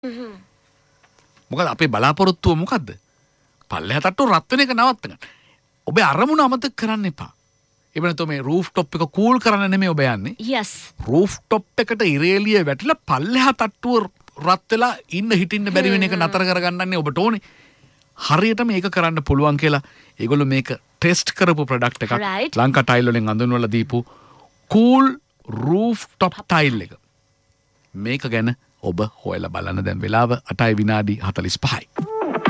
මොකද අපේ බලාපොරොත්තුව මොකද්ද? පල්ලෙහා තට්ටුව රත් වෙන එක නවත්ත ගන්න. ඔබේ අරමුණ අමතක කරන්න එපා. ඒ වෙනතෝ මේ රූෆ් টොප් එක කූල් කරන්න නෙමෙයි ඔබ යන්නේ. yes රූෆ් টොප් එකට ඉරේලිය වැටිලා පල්ලෙහා තට්ටුව රත් වෙලා හිටින්න බැරි වෙන එක නතර කරගන්නන්නේ ඔබට ඕනේ. හරියට මේක කරන්න පුළුවන් කියලා ඒගොල්ලෝ මේක ටෙස්ට් කරපු ප්‍රොඩක්ට් එකක්. Right. ලංකා ටයිල් වලින් අඳුන්වලා දීපු කූල් රූෆ් টොප් ටයිල් එක. මේක ගැන ඔබ හොයලා බලන්න දැන් වෙලාව 8:45